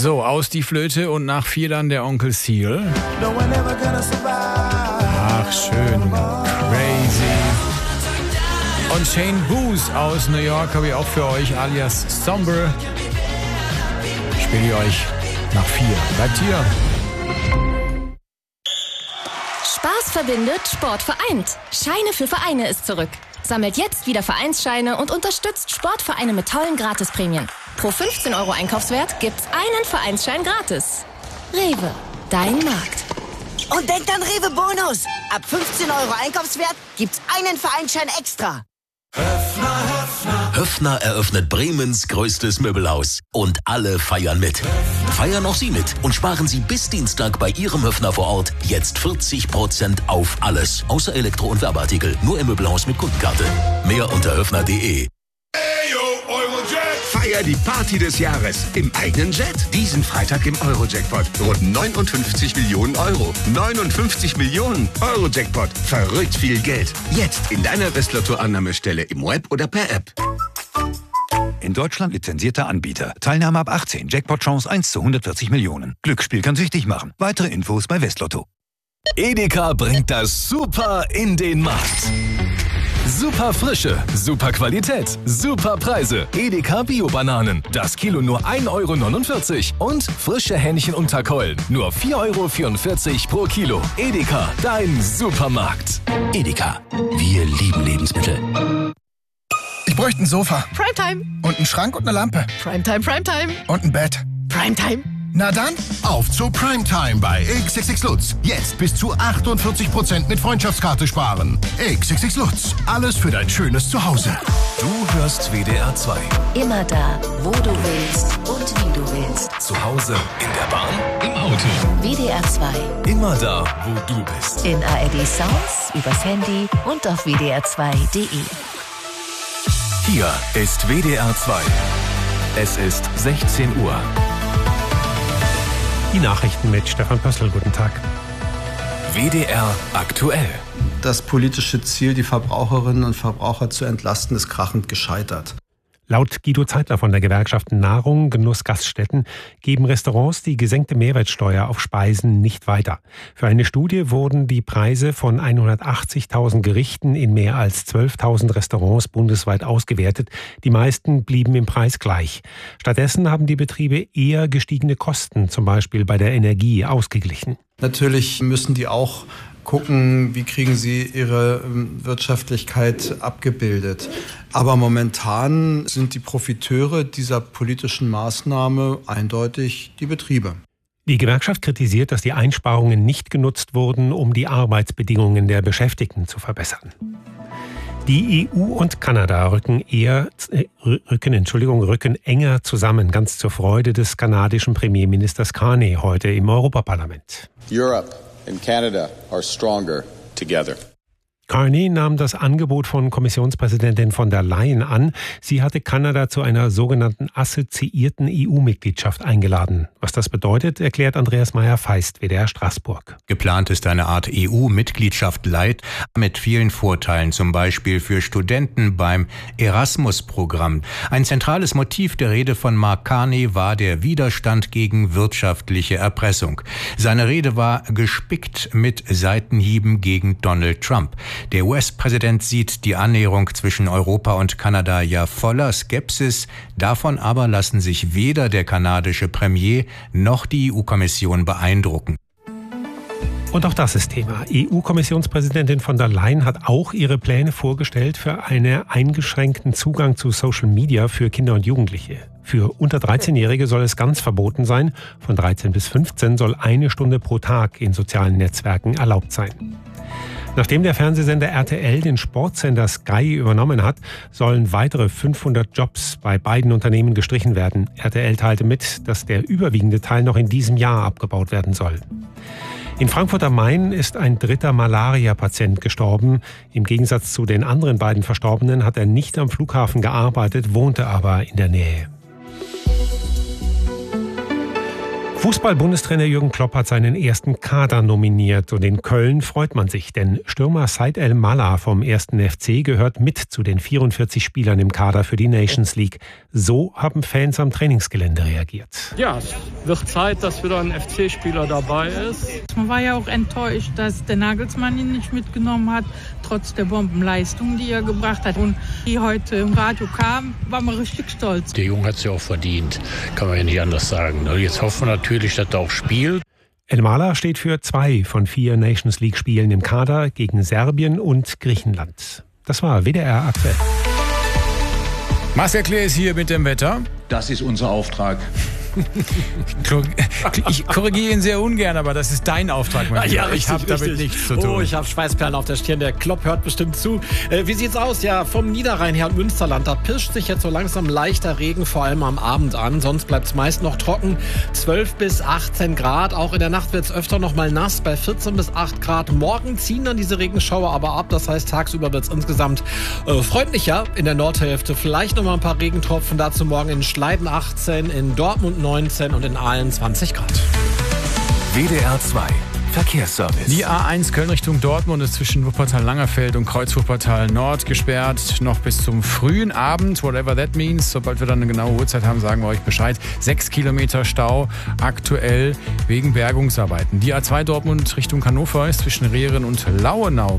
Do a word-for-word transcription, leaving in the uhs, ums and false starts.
So, aus die Flöte und nach vier dann der Onkel Seal. Ach, schön. Crazy. Und Shane Booth aus New York habe ich auch für euch, alias Somber. Spiele ich euch nach vier. Bleibt hier. Spaß verbindet, Sport vereint. Scheine für Vereine ist zurück. Sammelt jetzt wieder Vereinsscheine und unterstützt Sportvereine mit tollen Gratisprämien. Pro fünfzehn Euro Einkaufswert gibt's einen Vereinsschein gratis. Rewe, dein Markt. Und denkt an Rewe Bonus. Ab fünfzehn Euro Einkaufswert gibt's einen Vereinsschein extra. Höffner, Höffner. Höffner eröffnet Bremens größtes Möbelhaus. Und alle feiern mit. Feiern auch Sie mit und sparen Sie bis Dienstag bei Ihrem Höffner vor Ort jetzt vierzig Prozent auf alles. Außer Elektro- und Werbeartikel. Nur im Möbelhaus mit Kundenkarte. Mehr unter höffner punkt de. Feier die Party des Jahres im eigenen Jet. Diesen Freitag im Euro-Jackpot. Rund neunundfünfzig Millionen Euro. neunundfünfzig Millionen Euro-Jackpot. Verrückt viel Geld. Jetzt in deiner Westlotto-Annahmestelle im Web oder per App. In Deutschland lizenzierter Anbieter. Teilnahme ab achtzehn. Jackpot-Chance eins zu hundertvierzig Millionen. Glücksspiel kann süchtig machen. Weitere Infos bei Westlotto. Edeka bringt das Super in den Markt. Super Frische, super Qualität, super Preise. Edeka Bio-Bananen. Das Kilo nur ein Euro neunundvierzig. Und frische Hähnchen unter Keulen. Nur vier Euro vierundvierzig pro Kilo. Edeka, dein Supermarkt. Edeka, wir lieben Lebensmittel. Ich bräuchte ein Sofa. Primetime. Und einen Schrank und eine Lampe. Primetime, Primetime. Und ein Bett. Primetime. Na dann, Auf zur Primetime bei X X X Lutz. Jetzt bis zu achtundvierzig Prozent mit Freundschaftskarte sparen. X X X Lutz. Alles für dein schönes Zuhause. Du hörst W D R zwei. Immer da, wo du willst und wie du willst. Zu Hause, in der Bahn, im Auto. W D R zwei. Immer da, wo du bist. In A R D Sounds, übers Handy und auf W D R zwei Punkt de. Hier ist W D R zwei. Es ist sechzehn Uhr. Die Nachrichten mit Stefan Pössl. Guten Tag. W D R aktuell. Das politische Ziel, die Verbraucherinnen und Verbraucher zu entlasten, ist krachend gescheitert. Laut Guido Zeitler von der Gewerkschaft Nahrung, Genuss, Gaststätten geben Restaurants die gesenkte Mehrwertsteuer auf Speisen nicht weiter. Für eine Studie wurden die Preise von hundertachtzigtausend Gerichten in mehr als zwölftausend Restaurants bundesweit ausgewertet. Die meisten blieben im Preis gleich. Stattdessen haben die Betriebe eher gestiegene Kosten, zum Beispiel bei der Energie, ausgeglichen. Natürlich müssen die auch gucken, wie kriegen sie ihre Wirtschaftlichkeit abgebildet. Aber momentan sind die Profiteure dieser politischen Maßnahme eindeutig die Betriebe. Die Gewerkschaft kritisiert, dass die Einsparungen nicht genutzt wurden, um die Arbeitsbedingungen der Beschäftigten zu verbessern. Die E U und Kanada rücken eher, äh, rücken, Entschuldigung, rücken enger zusammen, ganz zur Freude des kanadischen Premierministers Carney heute im Europaparlament. Europe and Canada are stronger together. Carney nahm das Angebot von Kommissionspräsidentin von der Leyen an. Sie hatte Kanada zu einer sogenannten assoziierten E U-Mitgliedschaft eingeladen. Was das bedeutet, erklärt Andreas Meyer-Feist, W D R Straßburg. Geplant ist eine Art E U-Mitgliedschaft Light mit vielen Vorteilen, zum Beispiel für Studenten beim Erasmus-Programm. Ein zentrales Motiv der Rede von Mark Carney war der Widerstand gegen wirtschaftliche Erpressung. Seine Rede war gespickt mit Seitenhieben gegen Donald Trump. Der U S-Präsident sieht die Annäherung zwischen Europa und Kanada ja voller Skepsis. Davon aber lassen sich weder der kanadische Premier noch die E U-Kommission beeindrucken. Und auch das ist Thema. E U-Kommissionspräsidentin von der Leyen hat auch ihre Pläne vorgestellt für einen eingeschränkten Zugang zu Social Media für Kinder und Jugendliche. Für unter dreizehnjährige soll es ganz verboten sein. Von dreizehn bis fünfzehn soll eine Stunde pro Tag in sozialen Netzwerken erlaubt sein. Nachdem der Fernsehsender R T L den Sportsender Sky übernommen hat, sollen weitere fünfhundert Jobs bei beiden Unternehmen gestrichen werden. R T L teilte mit, dass der überwiegende Teil noch in diesem Jahr abgebaut werden soll. In Frankfurt am Main ist ein dritter Malaria-Patient gestorben. Im Gegensatz zu den anderen beiden Verstorbenen hat er nicht am Flughafen gearbeitet, wohnte aber in der Nähe. Fußball-Bundestrainer Jürgen Klopp hat seinen ersten Kader nominiert und in Köln freut man sich, denn Stürmer Said El-Mallah vom ersten F C gehört mit zu den vierundvierzig Spielern im Kader für die Nations League. So haben Fans am Trainingsgelände reagiert. Ja, es wird Zeit, dass wieder ein F C-Spieler dabei ist. Man war ja auch enttäuscht, dass der Nagelsmann ihn nicht mitgenommen hat, trotz der Bombenleistung, die er gebracht hat. Und die heute im Radio kam, war man richtig stolz. Der Junge hat es ja auch verdient, kann man ja nicht anders sagen. Jetzt hoffen wir natürlich, dass er auch spielt. El-Mallah steht für zwei von vier Nations League Spielen im Kader gegen Serbien und Griechenland. Das war W D R aktuell. Marcel Klee ist hier mit dem Wetter. Das ist unser Auftrag. Ich korrigiere ihn sehr ungern, aber das ist dein Auftrag, mein Ja, Lieber. richtig, Ich habe damit richtig. nichts zu tun. Oh, ich habe Schweißperlen auf der Stirn. Der Klopp hört bestimmt zu. Äh, wie sieht's aus? Ja, vom Niederrhein her und Münsterland, da pischt sich jetzt so langsam leichter Regen, vor allem am Abend an. Sonst bleibt's meist noch trocken. zwölf bis achtzehn Grad. Auch in der Nacht wird's öfter noch mal nass bei vierzehn bis acht Grad. Morgen ziehen dann diese Regenschauer aber ab. Das heißt, tagsüber wird's insgesamt äh, freundlicher in der Nordhälfte. Vielleicht noch mal ein paar Regentropfen. Dazu morgen in Schleiden achtzehn, in Dortmund neunzehn und in Aalen zwanzig Grad. W D R zwei Verkehrsservice. Die A eins Köln Richtung Dortmund ist zwischen Wuppertal-Langerfeld und Kreuz-Wuppertal Nord gesperrt. Noch bis zum frühen Abend, whatever that means. Sobald wir dann eine genaue Uhrzeit haben, sagen wir euch Bescheid. Sechs Kilometer Stau aktuell wegen Bergungsarbeiten. Die A zwei Dortmund Richtung Hannover ist zwischen Rehren und Lauenau